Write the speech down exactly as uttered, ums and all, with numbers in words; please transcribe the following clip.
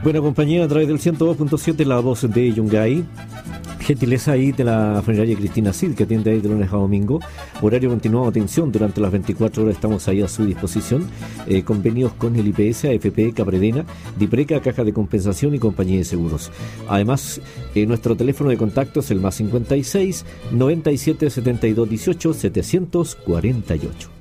Buena compañía a través del ciento dos punto siete, la voz de Yungay. Gentileza ahí de la funeraria Cristina Cid, que atiende ahí de lunes a domingo. Horario continuado de atención durante las veinticuatro horas, estamos ahí a su disposición. Eh, convenios con el I P S, A F P, Capredena, Dipreca, Caja de Compensación y Compañía de Seguros. Además, eh, nuestro teléfono de contacto es el más cincuenta y seis, noventa y siete, setenta y dos, dieciocho, setecientos cuarenta y ocho.